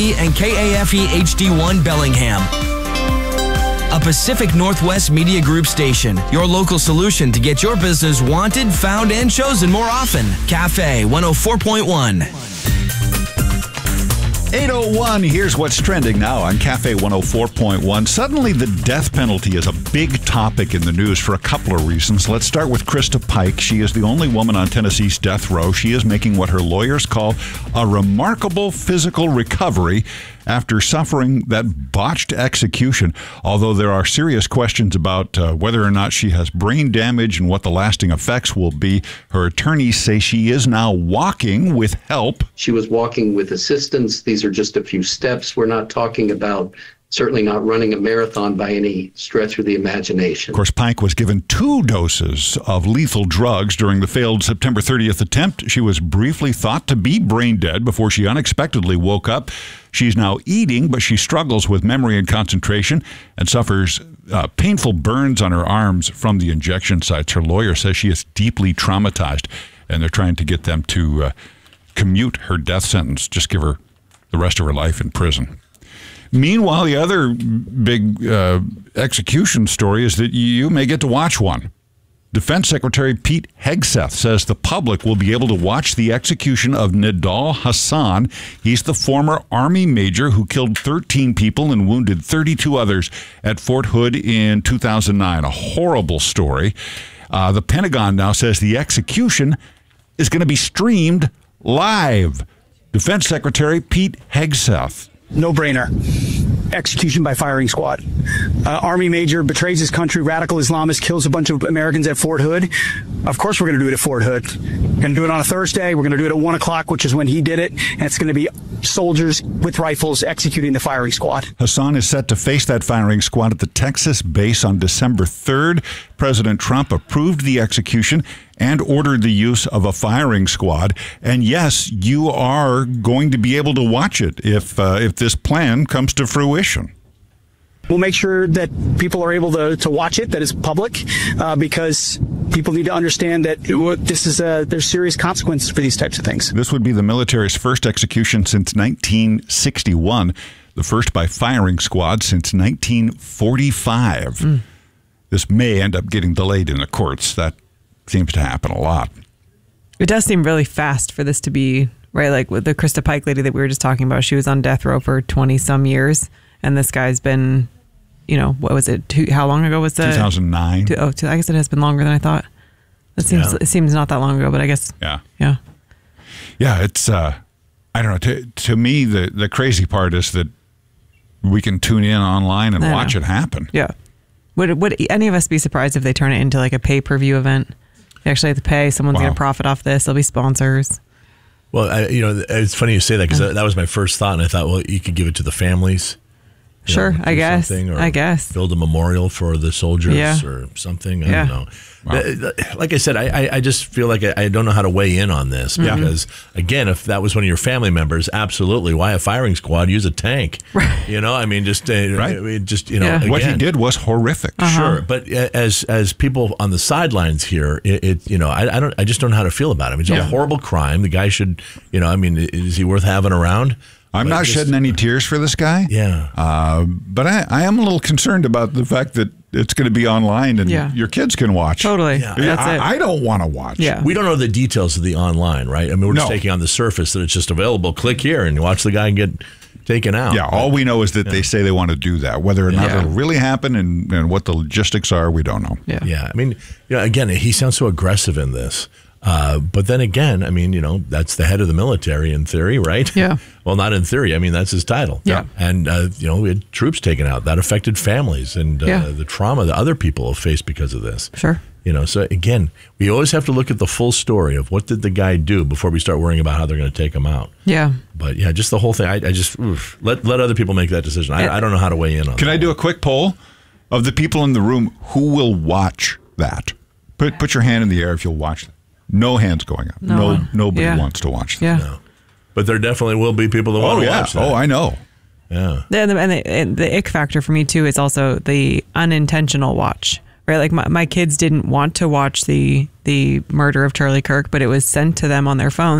and KAFE HD1 Bellingham. A Pacific Northwest Media Group station. Your local solution to get your business wanted, found, and chosen more often. Cafe 104.1. 8:01, here's what's trending now on Cafe 104.1. Suddenly, the death penalty is a big topic in the news for a couple of reasons. Let's start with Krista Pike. She is the only woman on Tennessee's death row. She is making what her lawyers call a remarkable physical recovery after suffering that botched execution, although there are serious questions about whether or not she has brain damage and what the lasting effects will be. Her attorneys say she is now walking with help. She was walking with assistance. These are just a few steps. We're not talking about certainly not running a marathon by any stretch of the imagination. Of course, Pike was given 2 doses of lethal drugs during the failed September 30th attempt. She was briefly thought to be brain dead before she unexpectedly woke up. She's now eating, but she struggles with memory and concentration and suffers painful burns on her arms from the injection sites. Her lawyer says she is deeply traumatized, and they're trying to get them to commute her death sentence, just give her the rest of her life in prison. Meanwhile, the other big execution story is that you may get to watch one. Defense Secretary Pete Hegseth says the public will be able to watch the execution of Nidal Hasan. He's the former Army major who killed 13 people and wounded 32 others at Fort Hood in 2009. A horrible story. The Pentagon now says the execution is going to be streamed live. Defense Secretary Pete Hegseth. No-brainer. Execution by firing squad. Army major betrays his country, radical Islamist, kills a bunch of Americans at Fort Hood. Of course we're going to do it at Fort Hood. We're going to do it on a Thursday. We're going to do it at 1 o'clock, which is when he did it. And it's going to be soldiers with rifles executing the firing squad. Hasan is set to face that firing squad at the Texas base on December 3rd. President Trump approved the execution and ordered the use of a firing squad. And yes, you are going to be able to watch it if this plan comes to fruition. We'll make sure that people are able to watch it, that it's public, because people need to understand that there's serious consequences for these types of things. This would be the military's first execution since 1961, the first by firing squad since 1945. This may end up getting delayed in the courts. That seems to happen a lot. It does seem really fast for this to be, right? Like with the Krista Pike lady that we were just talking about, she was on death row for 20 some years. And this guy's been, what was it? How long ago was that? 2009. I guess it has been longer than I thought. It seems not that long ago, but I guess. Yeah. Yeah. Yeah. It's, I don't know. To me, the crazy part is that we can tune in online and watch it happen. Yeah. Would any of us be surprised if they turn it into like a pay-per-view event? They actually have to pay. Someone's going to profit off this. There'll be sponsors. Well, it's funny you say that because that was my first thought. And I thought, well, you could give it to the families. Sure, I guess. Build a memorial for the soldiers or something. I don't know. Wow. Like I said, I just feel like I don't know how to weigh in on this because, again, if that was one of your family members, absolutely. Why a firing squad? Use a tank. Right. I mean, Again, what he did was horrific. Sure, but as people on the sidelines here, I just don't know how to feel about him. It's a horrible crime. The guy should, is he worth having around? I'm not shedding any tears for this guy. Yeah. But I am a little concerned about the fact that it's going to be online and your kids can watch. Totally. Yeah. That's it. I don't want to watch. Yeah. We don't know the details of the online, right? I mean, we're just taking on the surface that it's just available. Click here and watch the guy get taken out. Yeah. All we know is that they say they want to do that. Whether or not it'll really happen and what the logistics are, we don't know. Yeah. Yeah. I mean, again, he sounds so aggressive in this. But then again, I mean, that's the head of the military in theory, right? Yeah. Well, not in theory. I mean, that's his title. Yeah. And, we had troops taken out. That affected families and the trauma that other people have faced because of this. Sure. So again, we always have to look at the full story of what did the guy do before we start worrying about how they're going to take him out. Yeah. But just the whole thing. I just let other people make that decision. I don't know how to weigh in on that. Can I do a quick poll of the people in the room who will watch that? Put your hand in the air if you'll watch that. No hands going up. Nobody wants to watch that. Yeah. No. But there definitely will be people that want to watch that. Oh, I know. Yeah. And the ick factor for me, too, is also the unintentional watch. Right? Like my kids didn't want to watch the murder of Charlie Kirk, but it was sent to them on their phone.